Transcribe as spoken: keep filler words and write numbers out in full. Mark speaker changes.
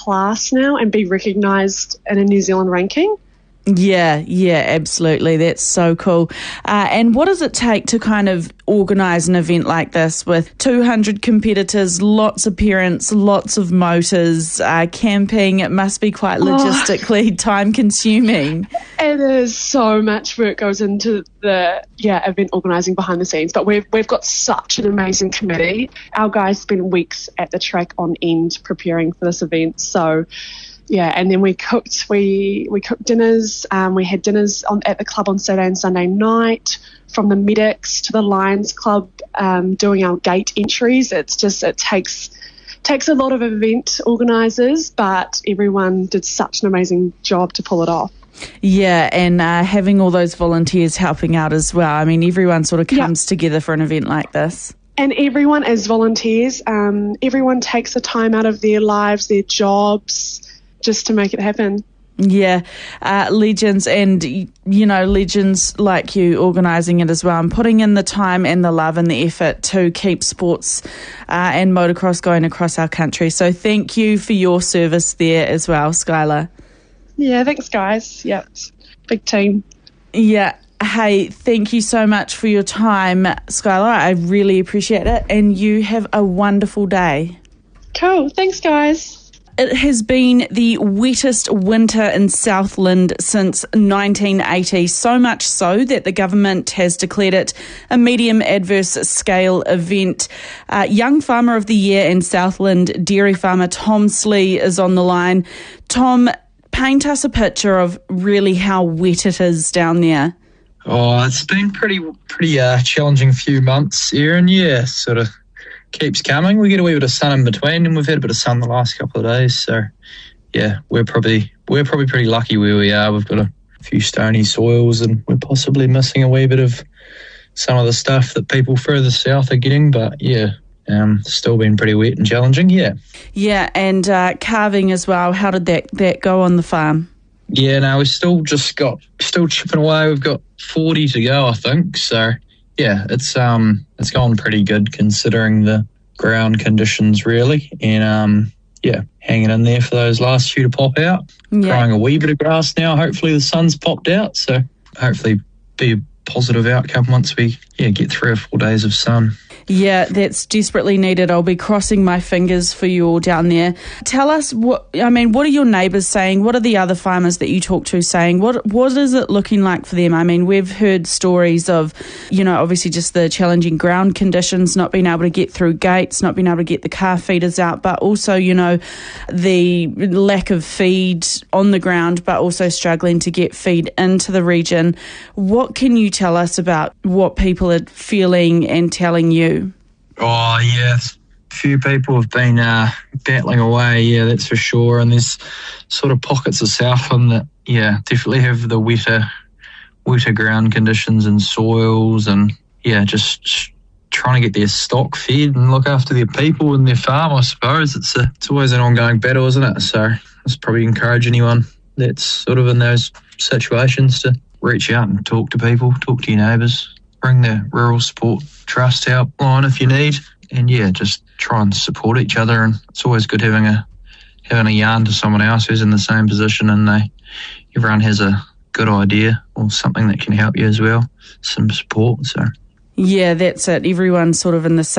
Speaker 1: class now and be recognised in a New Zealand ranking.
Speaker 2: Yeah, yeah, absolutely. That's so cool. Uh, and what does it take to kind of organise an event like this with two hundred competitors, lots of parents, lots of motors, uh, camping? It must be quite logistically oh, time consuming.
Speaker 1: It is. So much work goes into the yeah event organising behind the scenes, but we've we've got such an amazing committee. Our guys spend weeks at the track on end preparing for this event. So yeah, and then we cooked we we cooked dinners. Um, we had dinners on at the club on Saturday and Sunday night. From the medics to the Lions Club, um, doing our gate entries. It's just it takes takes a lot of event organisers, but everyone did such an amazing job to pull it off.
Speaker 2: Yeah, and uh, having all those volunteers helping out as well. I mean, everyone sort of comes yeah. together for an event like this.
Speaker 1: And everyone is volunteers. Um, everyone takes the time out of their lives, their jobs, just to make it happen.
Speaker 2: Yeah, uh, legends and, you know, legends like you organising it as well and putting in the time and the love and the effort to keep sports uh, and motocross going across our country. So thank you for your service there as well, Skylar.
Speaker 1: Yeah, thanks, guys. Yeah, big team.
Speaker 2: Yeah. Hey, thank you so much for your time, Skylar. I really appreciate it. And you have a wonderful day.
Speaker 1: Cool. Thanks, guys.
Speaker 2: It has been the wettest winter in Southland since nineteen eighty, so much so that the government has declared it a medium adverse scale event. Uh, Young Farmer of the Year in Southland, dairy farmer Tom Slee is on the line. Tom, paint us a picture of really how wet it is down there.
Speaker 3: Oh, it's been pretty pretty uh, challenging few months, Erin. Yeah, sort of keeps coming. We get a wee bit of sun in between, and we've had a bit of sun the last couple of days. So, yeah, we're probably we're probably pretty lucky where we are. We've got a few stony soils, and we're possibly missing a wee bit of some of the stuff that people further south are getting. But yeah, um, still been pretty wet and challenging. Yeah.
Speaker 2: Yeah, and uh, calving as well. How did that that go on the farm?
Speaker 3: Yeah, no, we've still just got still chipping away. We've got forty to go, I think. So. Yeah, it's um it's gone pretty good considering the ground conditions, really, and um yeah, hanging in there for those last few to pop out. Yeah. Growing a wee bit of grass now. Hopefully the sun's popped out, so hopefully be a positive outcome once we yeah get three or four days of sun.
Speaker 2: Yeah, that's desperately needed. I'll be crossing my fingers for you all down there. Tell us, what I mean, what are your neighbours saying? What are the other farmers that you talk to saying? What What is it looking like for them? I mean, we've heard stories of, you know, obviously just the challenging ground conditions, not being able to get through gates, not being able to get the car feeders out, but also, you know, the lack of feed on the ground, but also struggling to get feed into the region. What can you tell us about what people are feeling and telling you?
Speaker 3: Oh, yes. A few people have been uh, battling away, yeah, that's for sure. And there's sort of pockets of Southland that, yeah, definitely have the wetter, wetter ground conditions and soils and, yeah, just trying to get their stock fed and look after their people and their farm, I suppose. It's a, it's always an ongoing battle, isn't it? So let's probably encourage anyone that's sort of in those situations to reach out and talk to people, talk to your neighbours. Bring the Rural Support Trust helpline if you need, and yeah, just try and support each other. And it's always good having a having a yarn to someone else who's in the same position, and they everyone has a good idea or something that can help you as well. Some support. So
Speaker 2: yeah, that's it. Everyone's sort of in the same